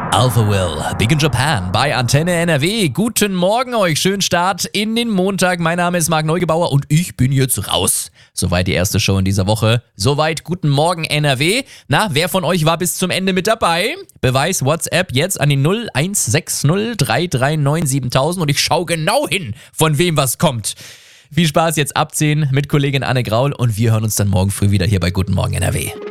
Alpha Will, Big in Japan bei Antenne NRW. Guten Morgen euch, schönen Start in den Montag. Mein Name ist Marc Neugebauer und ich bin jetzt raus. Soweit die erste Show in dieser Woche. Soweit guten Morgen NRW. Na, wer von euch war bis zum Ende mit dabei? Beweis WhatsApp jetzt an die 0160 339 7000 und ich schaue genau hin, von wem was kommt. Viel Spaß jetzt ab 10 mit Kollegin Anne Graul und wir hören uns dann morgen früh wieder hier bei Guten Morgen NRW.